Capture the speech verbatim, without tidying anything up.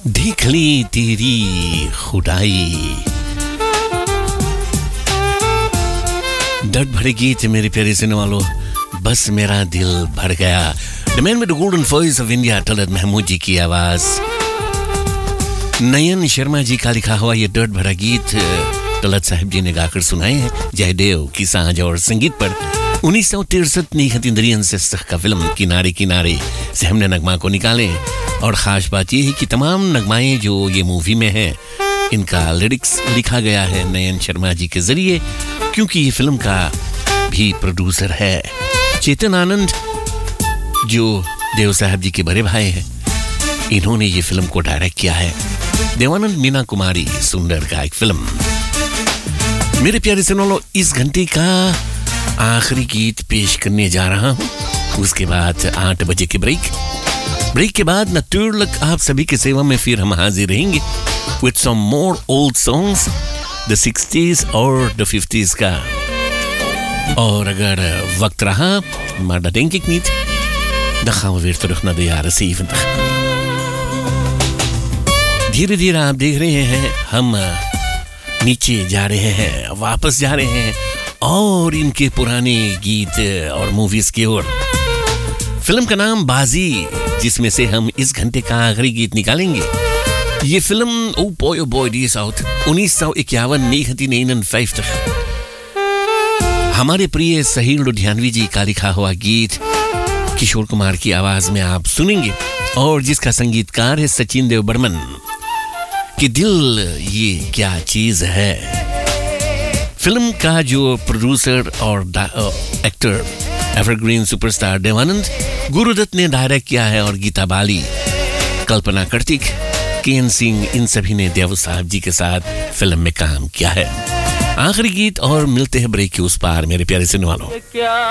देख ली तेरी खुदाई। दर्द भरे गीत मेरे प्यारे सुनने वालों, बस मेरा दिल भर गया। The man with the golden voice of India, Talat Mahmood जी की आवाज, नयन शर्मा जी का लिखा हुआ ये दर्द भरा गीत तलत साहब जी ने गाकर सुनाए हैं जयदेव की साँझ और संगीत पर। उन्नीस सौ तिरसठ निखतिंद्रियन से का फिल्म किनारे किनारे से हमने नगमा को निकाले। और ख़ास बात यह है कि तमाम नगमाएं जो ये मूवी में हैं, इनका लिरिक्स लिखा गया है नयन शर्मा जी के ज़रिए, क्योंकि ये फिल्म का भी प्रोड्यूसर है चेतन आनंद, जो देव साहब जी के बड़े भाई हैं। इन्होंने ये फिल्म को डायरेक्ट किया है। देवानंद मीना कुमारी सुंदर का एक फिल्म। मेरे प्यारे सुनो, इस घंटे का आखिरी गीत पेश करने जा रहा हूँ। उसके बाद आठ बजे के ब्रेक ब्रेक के बाद नटुरलक आप सभी के सेवा में फिर हम हाजिर रहेंगे with some more old songs, the sixties और the fifties का। और अगर वक्त रहा maar dat denk ik niet, dan gaan we weer terug naar de jaren zeventig। धीरे धीरे आप देख रहे हैं हम नीचे जा रहे हैं, वापस जा रहे हैं और इनके पुराने गीत और मूवीज की ओर। फिल्म का नाम बाजी, जिसमें से हम इस घंटे का आखिरी गीत निकालेंगे। ये film oh boy oh boy D south उन्नीस सौ इक्यावन हमारे प्रिय सहील लुधियानवी जी का लिखा हुआ गीत किशोर कुमार की आवाज में आप सुनेंगे, और जिसका संगीतकार है सचिन देव बर्मन। कि दिल ये क्या चीज है। फिल्म का जो प्रोड्यूसर और actor evergreen superstar Devanand, Gurudatt ने डायरेक्ट किया है, और गीता बाली, कल्पना कार्तिक, केएन सिंह, इन सभी ने देव साहब जी के साथ फिल्म में काम किया है। आखिरी गीत और मिलते हैं ब्रेक के उस पार मेरे प्यारे सुनने वालों।